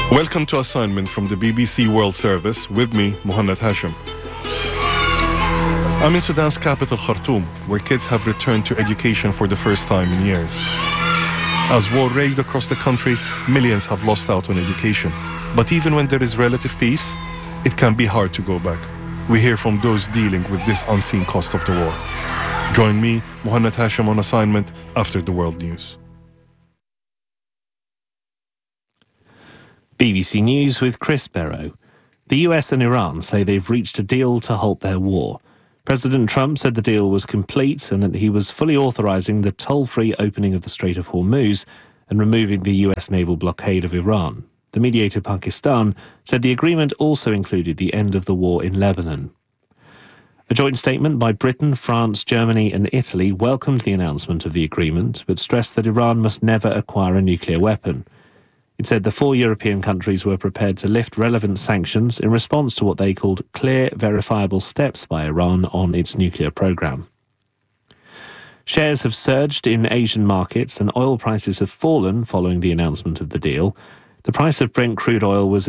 Welcome to Assignment from the BBC World Service, with me, Muhannad Hashim. I'm in Sudan's capital, Khartoum, where kids have returned to education for the first time in years. As war raged across the country, millions have lost out on education. But even when there is relative peace, it can be hard to go back. We hear from those dealing with this unseen cost of the war. Join me, Muhannad Hashim, on Assignment after the world news. BBC News with Chris Barrow. The US and Iran say they've reached a deal to halt their war. President Trump said the deal was complete and that he was fully authorizing the toll-free opening of the Strait of Hormuz and removing the US naval blockade of Iran. The mediator, Pakistan, said the agreement also included the end of the war in Lebanon. A joint statement by Britain, France, Germany and Italy welcomed the announcement of the agreement, but stressed that Iran must never acquire a nuclear weapon. It said the 4 European countries were prepared to lift relevant sanctions in response to what they called clear, verifiable steps by Iran on its nuclear program. Shares have surged in Asian markets and oil prices have fallen following the announcement of the deal. The price of Brent crude oil was